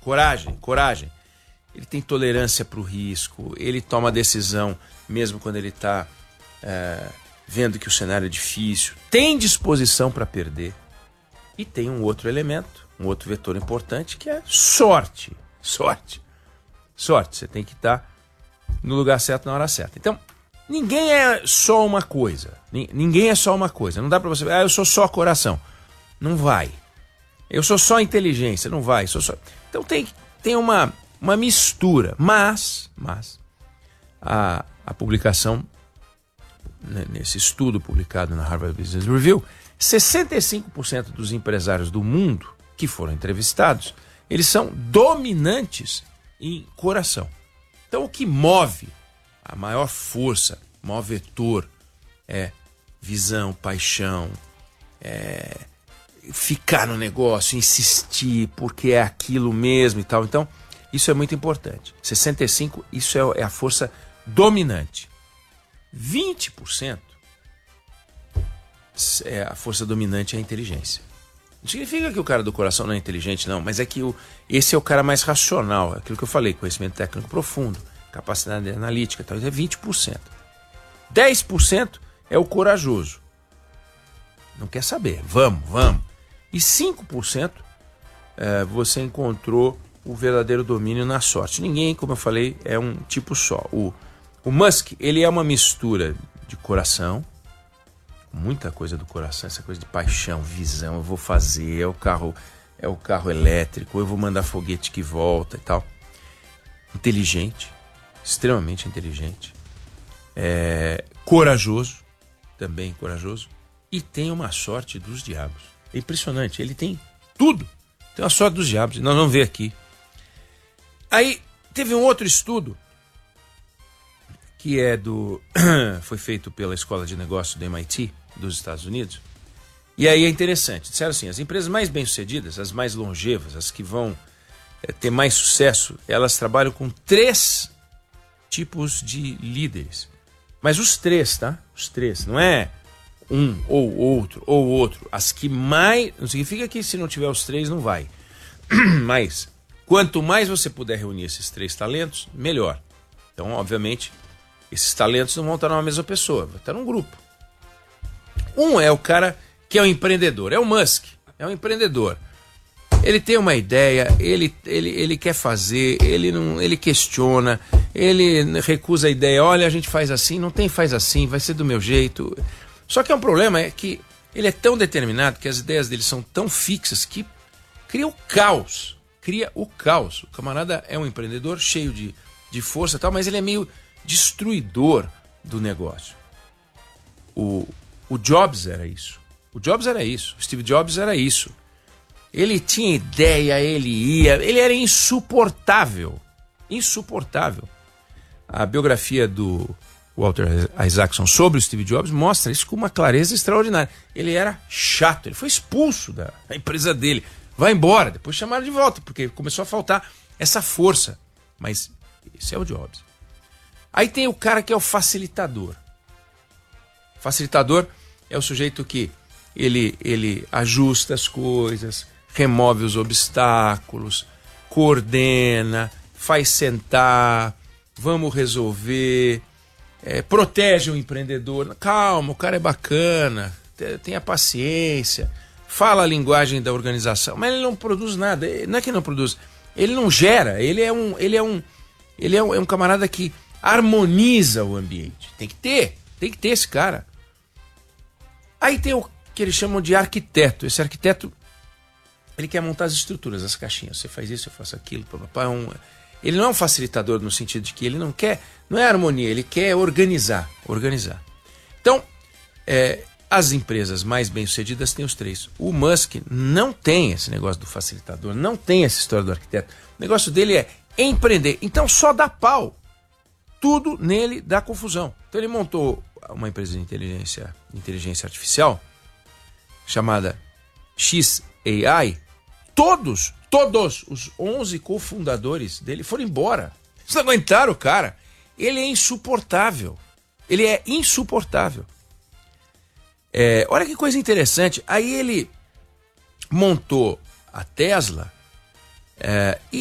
Coragem, coragem. Ele tem tolerância para o risco, ele toma decisão mesmo quando ele está vendo que o cenário é difícil, tem disposição para perder. E tem um outro elemento, um outro vetor importante, que é sorte. Sorte. Sorte. Você tem que estar no lugar certo na hora certa. Então, ninguém é só uma coisa. Ninguém é só uma coisa. Não dá para você... eu sou só coração. Não vai. Eu sou só inteligência. Não vai. Então tem uma mistura. Mas a publicação, nesse estudo publicado na Harvard Business Review, 65% dos empresários do mundo que foram entrevistados, eles são dominantes em coração. Então o que move, a maior força, o maior vetor é visão, paixão, ficar no negócio, insistir, porque é aquilo mesmo e tal. Então isso é muito importante. 65%, isso é a força dominante. 20%, a força dominante é a inteligência. Não significa que o cara do coração não é inteligente, não, mas é que esse é o cara mais racional, aquilo que eu falei, conhecimento técnico profundo, capacidade analítica, tal, é 20%. 10% é o corajoso. Não quer saber, vamos. E 5% você encontrou o verdadeiro domínio na sorte. Ninguém, como eu falei, é um tipo só. O Musk, ele é uma mistura de coração, muita coisa do coração, essa coisa de paixão, visão, eu vou fazer, é o carro elétrico, eu vou mandar foguete que volta e tal. Inteligente, extremamente inteligente, corajoso, também corajoso, e tem uma sorte dos diabos. É impressionante, ele tem tudo, tem uma sorte dos diabos, nós vamos ver aqui. Aí teve um outro estudo, que foi feito pela Escola de Negócios do MIT, dos Estados Unidos. E aí é interessante, disseram assim, as empresas mais bem-sucedidas, as mais longevas, as que vão ter mais sucesso, elas trabalham com 3 tipos de líderes. Mas os 3, tá? Os 3, não é um ou outro. As que mais... Não significa que se não tiver os 3 não vai. Mas quanto mais você puder reunir esses 3 talentos, melhor. Então, obviamente, esses talentos não vão estar numa mesma pessoa, vão estar num grupo. Um é o cara que é um empreendedor, é o Musk, é um empreendedor. Ele tem uma ideia, ele quer fazer, ele questiona, ele recusa a ideia, olha, a gente faz assim, não tem faz assim, vai ser do meu jeito. Só que é um problema, é que ele é tão determinado, que as ideias dele são tão fixas, que cria o caos. O camarada é um empreendedor cheio de força e tal, mas ele é meio destruidor do negócio. O Jobs era isso. O Steve Jobs era isso. Ele tinha ideia, ele era insuportável. Insuportável. A biografia do Walter Isaacson sobre o Steve Jobs mostra isso com uma clareza extraordinária. Ele era chato, ele foi expulso da empresa dele. Vai embora, depois chamaram de volta, porque começou a faltar essa força. Mas esse é o Jobs. Aí tem o cara que é o facilitador. Facilitador é o sujeito que ele ajusta as coisas, remove os obstáculos, coordena, faz sentar, vamos resolver, protege o empreendedor. Calma, o cara é bacana, tenha paciência, fala a linguagem da organização, mas ele não produz nada. Não é que não produz, ele não gera, ele é um camarada que harmoniza o ambiente. Tem que ter esse cara. Aí tem o que eles chamam de arquiteto. Esse arquiteto, ele quer montar as estruturas, as caixinhas. Você faz isso, eu faço aquilo. Ele não é um facilitador no sentido de que ele não é harmonia, ele quer organizar. Então, as empresas mais bem-sucedidas têm os 3. O Musk não tem esse negócio do facilitador, não tem essa história do arquiteto. O negócio dele é empreender. Então só dá pau. Tudo nele dá confusão. Então ele montou uma empresa de inteligência artificial chamada XAI. Todos os 11 cofundadores dele foram embora. Eles não aguentaram o cara. Ele é insuportável. Olha que coisa interessante. Aí ele montou a Tesla